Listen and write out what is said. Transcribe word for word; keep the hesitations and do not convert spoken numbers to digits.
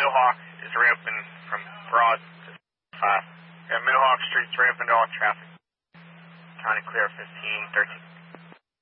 Mohawk is reopened from Broad to five. Yeah, Mohawk Street's reopened to all traffic. County clear fifteen, thirteen.